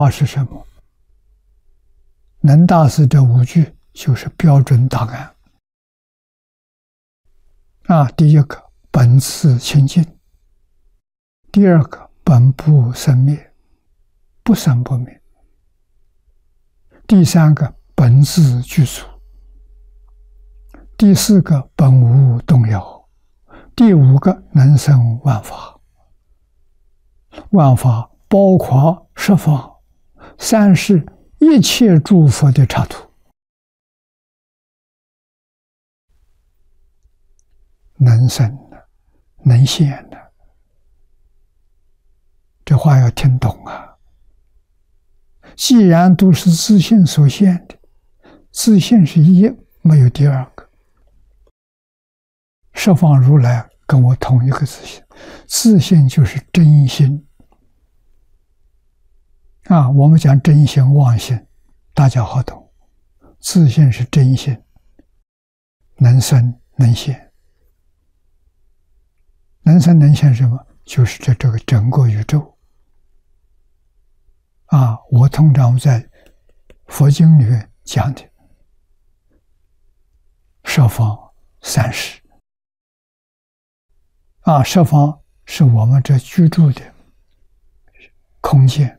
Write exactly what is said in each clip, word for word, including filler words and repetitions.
啊是什么？能大师这五句就是标准答案。啊，第一个本自清净，第二个本不生灭，不生不灭，第三个本自具足，第四个本无动摇，第五个能生万法。万法包括十方三世一切诸佛的刹土，能生的，能现的，这话要听懂啊！既然都是自性所现的，自性是一，没有第二个。十方如来跟我同一个自性，自性就是真心啊！我们讲真心妄心，大家好懂。自性是真心，能生能现。能生能现什么？就是这这个整个宇宙啊！我通常在佛经里面讲的十方三世啊，十方是我们这居住的空间，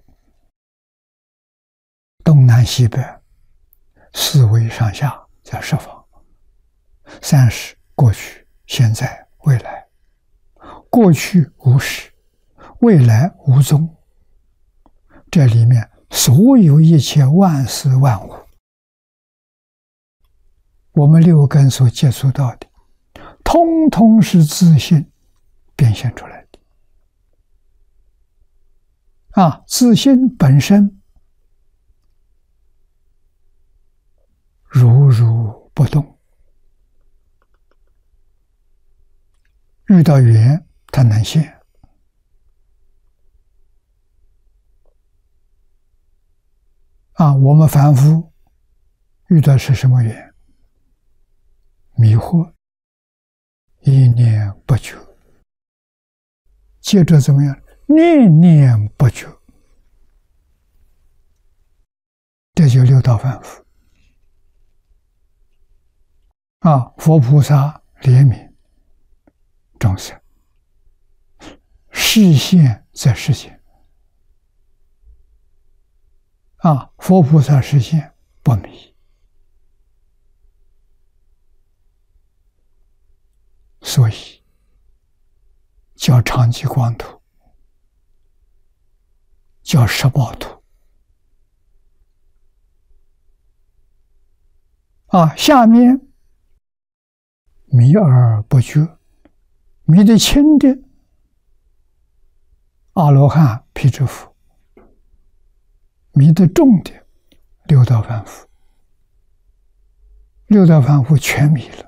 东南西北四维上下叫十方。三世过去、现在、未来。过去无始，未来无踪，这里面所有一切万事万物，我们六根所接触到的，通通是自性变现出来的。啊，自性本身如如不动，遇到缘它能现。啊，我们凡夫遇到是什么缘？迷惑，一念不觉，接着怎么样？念念不觉，这就六道凡夫。啊，佛菩萨怜悯众生，示现在世间。啊，佛菩萨示现不迷，所以叫长寂光土，叫十报土。啊，下面迷而不觉，迷得轻的阿罗汉、辟支佛，迷得重的六道凡夫。六道凡夫全迷了。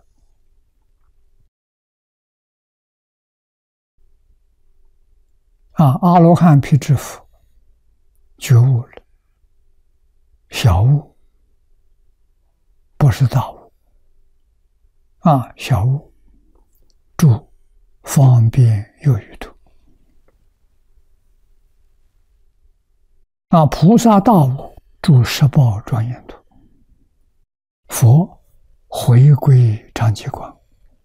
啊，阿罗汉、辟支佛觉悟了，小悟不是大悟。啊，小悟住方便有余土。啊，菩萨大悟住十报庄严土。佛回归长寂光。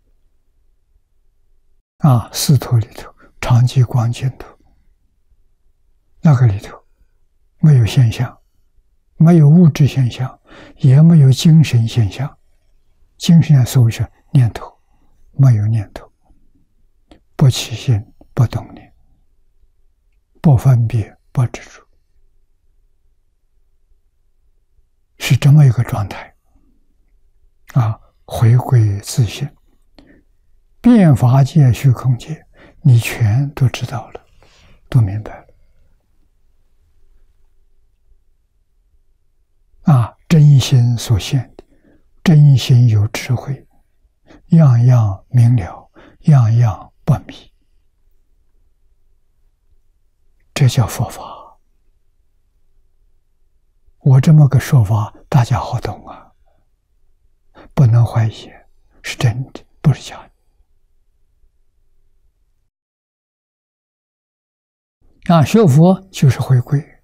啊，四土里头长寂光净土，那个里头没有现象，没有物质现象，也没有精神现象。精神所谓是念头，没有念头，不起心，不动念，不分别，不执着，是这么一个状态。啊，回归自性，遍法界、虚空界，你全都知道了，都明白了。啊，真心所现的，真心有智慧，样样明了，样样不迷，这叫佛法。我这么个说法，大家好懂啊，不能怀疑，是真的，不是假的。啊，学佛就是回归。